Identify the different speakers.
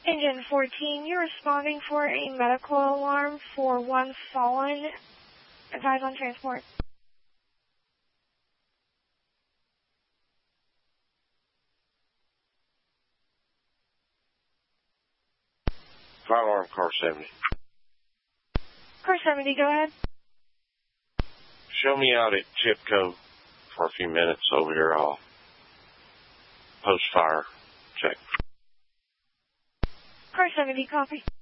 Speaker 1: Engine 14, you're responding for a medical alarm for one fallen. Advise on transport.
Speaker 2: Fire alarm, car 70.
Speaker 1: Car 70, go ahead.
Speaker 2: Show me out at Chipco for a few minutes over here. I'll post fire check.
Speaker 1: Car 70, copy.